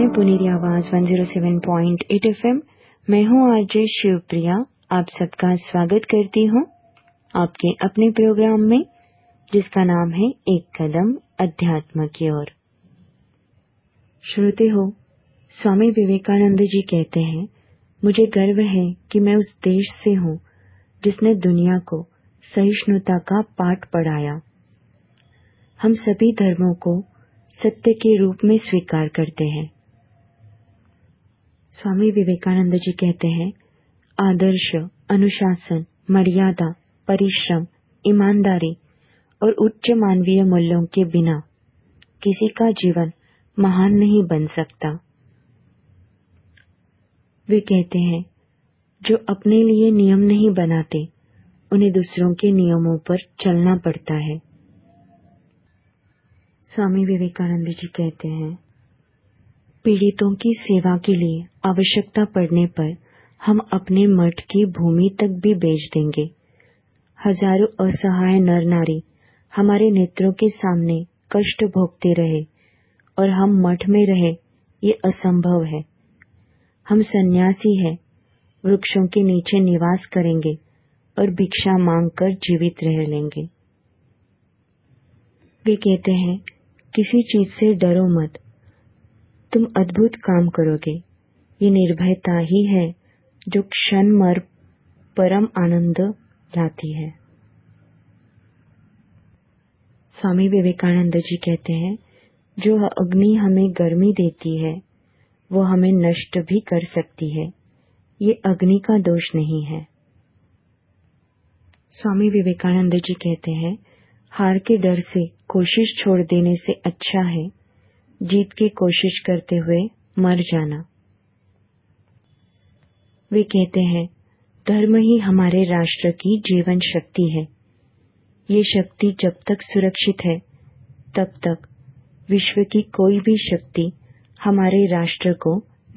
हैं पुनेरी आवाज 107.8 FM। मैं हूं आरजे शिवप्रिया। आप सबका स्वागत करती हूं आपके अपने प्रोग्राम में, जिसका नाम है एक कदम अध्यात्म की ओर। श्रोते हो, स्वामी विवेकानंद जी कहते हैं, मुझे गर्व है कि मैं उस देश से हूं जिसने दुनिया को सहिष्णुता का पाठ पढ़ाया। हम सभी धर्मों को सत्य के रूप में स्वीकार करते हैं। स्वामी विवेकानंद जी कहते हैं, आदर्श, अनुशासन, मर्यादा, परिश्रम, ईमानदारी और उच्च मानवीय मूल्यों के बिना किसी का जीवन महान नहीं बन सकता। वे कहते हैं, जो अपने लिए नियम नहीं बनाते, उन्हें दूसरों के नियमों पर चलना पड़ता है। स्वामी विवेकानंद जी कहते हैं, पीड़ितों की सेवा के लिए आवश्यकता पड़ने पर हम अपने मठ की भूमि तक भी बेच देंगे। हजारों असहाय नर नारी हमारे नेत्रों के सामने कष्ट भोगते रहे और हम मठ में रहे, ये असंभव है। हम सन्यासी हैं, वृक्षों के नीचे निवास करेंगे और भिक्षा मांगकर जीवित रह लेंगे। वे कहते हैं, किसी चीज से डरो मत, तुम अद्भुत काम करोगे। ये निर्भयता ही है जो क्षण मर परम आनंद लाती है। स्वामी विवेकानंद जी कहते हैं, जो अग्नि हमें गर्मी देती है वो हमें नष्ट भी कर सकती है। ये अग्नि का दोष नहीं है। स्वामी विवेकानंद जी कहते हैं, हार के डर से कोशिश छोड़ देने से अच्छा है जीत की कोशिश करते हुए मर जाना। वे कहते हैं, धर्म ही हमारे राष्ट्र की जीवन शक्ति है। ये शक्ति जब तक सुरक्षित है, तब तक विश्व की कोई भी शक्ति हमारे राष्ट्र को